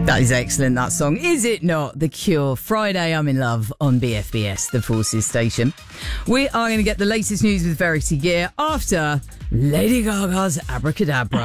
That is excellent, that song. Is it not? The Cure. Friday, I'm in love on BFBS, the Forces station. We are going to get the latest news with Verity Gear after Lady Gaga's Abracadabra.